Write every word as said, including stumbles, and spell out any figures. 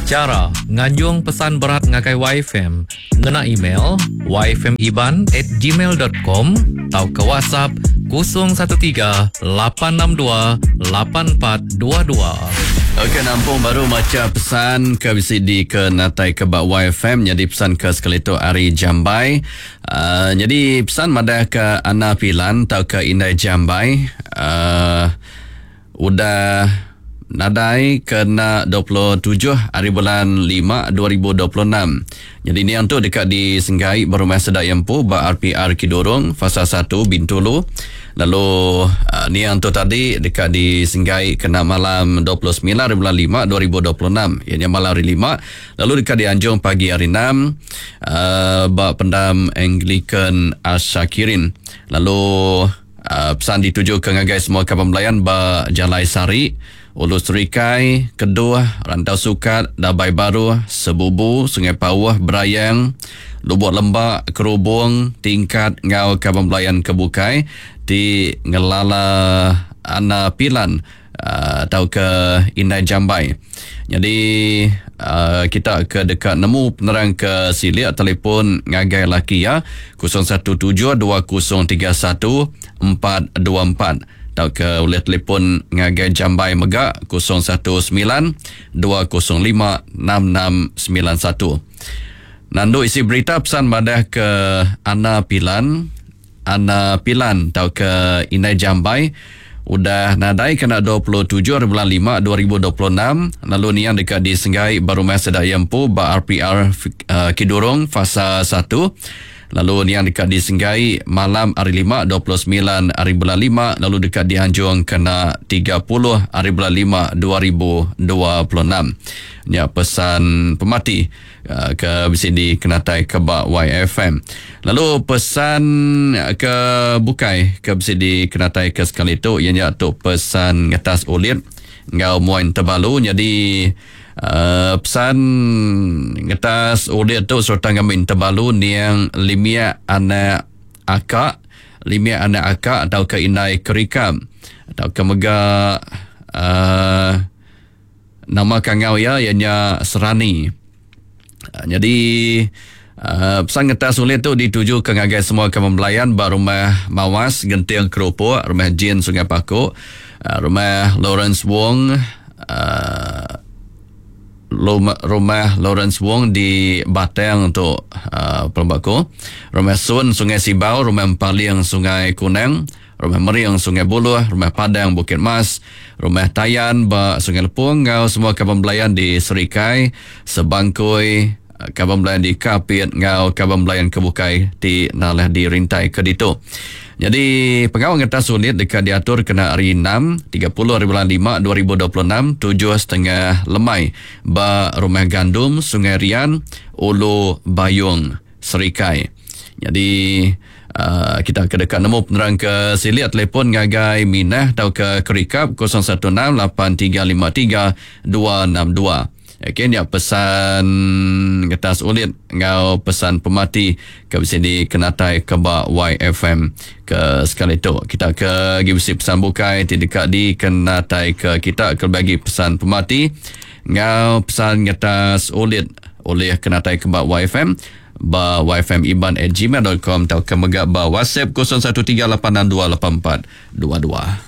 Cara nganjung pesan berat ngakai Y F M, ngena email y f m iban at gmail dot com atau ke WhatsApp kosong satu tiga lapan enam dua lapan empat dua dua. Okey, nampung baru macam pesan ke B C D ke natai ke bak Y F M. Jadi pesan ke sekali tu Ari Jambai. Uh, jadi pesan madah ke Ana Pilan atau ke Indai Jambai. Uh, udah nadai kena dua puluh tujuh hari bulan lima dua ribu dua puluh enam. Jadi ni untuk dekat di Senggai Berumah Sedak Yempu ba R P R Kidorong fasa satu Bintulu. Lalu uh, ni untuk tadi dekat di Senggai kena malam dua puluh sembilan hari bulan lima dua ribu dua puluh enam. Ianya malam hari lima. Lalu dekat di Anjung pagi hari enam uh, ba pendam Anglican Asyakirin. Lalu uh, pesan dituju ke ngagai semua kapal melayan ba Jalai Sari, Ulu Serikai, Keduh, Rantau Sukat, Dabai Baru, Sebubu, Sungai Pawah, Berayang, Lubuk Lembak, Kerubung, Tingkat, Ngau, Kabang Belayan, Kebukai, di Ngelala Ana Pilan uh, atau ke Indai Jambai. Jadi uh, kita ke dekat nemu penerang ke Silia, telefon ngagai laki ya kosong satu tujuh dua kosong tiga satu empat dua empat. Atau ke oleh telefon ngagai Jambai Megak kosong satu sembilan dua kosong lima enam enam sembilan satu. Nando isi berita pesan madah ke Ana Pilan, Ana Pilan atau ke Indai Jambai. Udah nadai kena dua puluh tujuh hari bulan lima dua ribu dua puluh enam. Lalu ni yang dekat di Senggai Berumah Sedak Yempu ba R P R uh, Kidorong fasa satu. Lalu ni yang dekat di Senggai malam hari lima dua puluh sembilan hari bulan lima. Lalu dekat di Anjung kena tiga puluh hari bulan lima dua ribu dua puluh enam. Ini pesan pemati uh, ke B C D Kenatai Kebak Y F M. Lalu pesan ke Bukai ke B C D Kenatai ke sekali itu ianya tu pesan ngetas ulit ngau muain terbalu. Jadi Uh, pesan ngetas ulit tu serta ngamin terbalu ni yang limia anak akak, limia anak akak atau ke Indai Kerikam atau ke Megak uh, nama kangau ya ianya Serani. Uh, jadi uh, pesan ngetas ulit tu dituju ke ngagai semua kemembelayan ba Rumah Mawas Genting Keropok, Rumah Jin Sungai Pakok, uh, Rumah Lawrence Wong, uh, Rumah Lawrence Wong di Batang untuk uh, Perambako, Rumah Sun Sungai Sibau, Rumah Empaliang Sungai Kunang, Rumah Meriang Sungai Buloh, Rumah Padang Bukit Mas, Rumah Tayan ba Sungai Lepung, ngau semua kapal belayan di Serikai, Sebangkoi, kapal belayan di Kapit, ngau kapal belayan Kebukai di nalah di Rintai Kedito. Jadi pengawal ngetas sulit dekat diatur kena hari enam tiga puluh hari bulan lima dua ribu dua puluh enam tujuh setengah lemai ba Rumah Gandum Sungai Rian Ulu Bayung Serikai. Jadi uh, kita ke dekat nemu penerang ke Silia, telefon ngagai Minah atau ke Kerikap kosong satu enam lapan tiga lima tiga dua enam dua. Okay, ni pesan ngetas ulit ngau pesan pemati ke B C D Kenatai Kebak Y F M ke sekali tu. Kita ke G B C pesan bukai di dekat di Kenatai ke kita ke bagi pesan pemati ngau pesan ngetas ulit oleh Kenatai Kebak Y F M ba Y F M iban at gmail dot com atau ke megak ba WhatsApp kosong satu tiga lapan enam dua lapan empat dua dua.